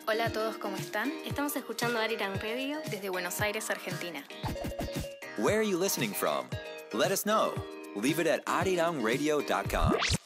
Hola a todos, ¿cómo están? Estamos escuchando Arirang Radio desde Buenos Aires, Argentina. Where are you listening from? Let us know. Leave it at arirangradio.com.